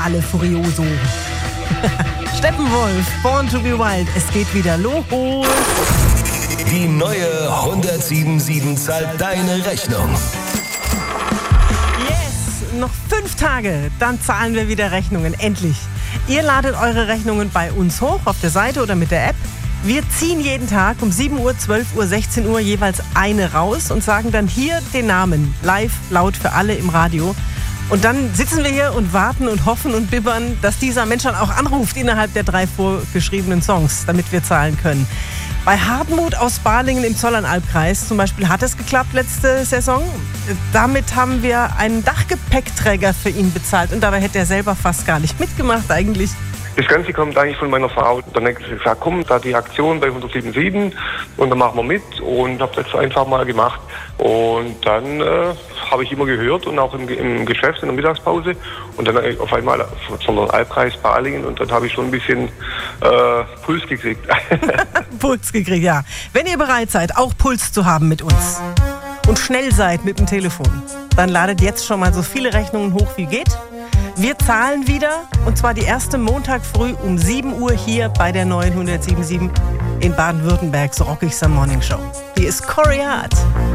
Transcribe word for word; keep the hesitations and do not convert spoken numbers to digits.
Alle Furioso. Steppenwolf, Born to be Wild. Es geht wieder los. Die neue hundertsieben Komma sieben zahlt deine Rechnung. Yes, noch fünf Tage, dann zahlen wir wieder Rechnungen. Endlich. Ihr ladet eure Rechnungen bei uns hoch, auf der Seite oder mit der App. Wir ziehen jeden Tag um sieben Uhr, zwölf Uhr, sechzehn Uhr jeweils eine raus und sagen dann hier den Namen, live, laut für alle im Radio. Und dann sitzen wir hier und warten und hoffen und bibbern, dass dieser Mensch dann auch anruft innerhalb der drei vorgeschriebenen Songs, damit wir zahlen können. Bei Hartmut aus Balingen im Zollernalbkreis zum Beispiel hat es geklappt letzte Saison. Damit haben wir einen Dachgepäckträger für ihn bezahlt und dabei hätte er selber fast gar nicht mitgemacht eigentlich. Das Ganze kommt eigentlich von meiner Frau. Dann hat sie gesagt, komm, da die Aktion bei hundertsieben Komma sieben und dann machen wir mit und habe das einfach mal gemacht. Und dann äh, habe ich immer gehört und auch im, im Geschäft in der Mittagspause und dann auf einmal von der Albkreis Balingen und dann habe ich schon ein bisschen äh, Puls gekriegt. Puls gekriegt, ja. Wenn ihr bereit seid, auch Puls zu haben mit uns und schnell seid mit dem Telefon, dann ladet jetzt schon mal so viele Rechnungen hoch wie geht. Wir zahlen wieder, und zwar die erste Montag früh um sieben Uhr hier bei der neuen hundertsieben Komma sieben in Baden-Württembergs rockigster Morning Show. Hier ist Cory Hart.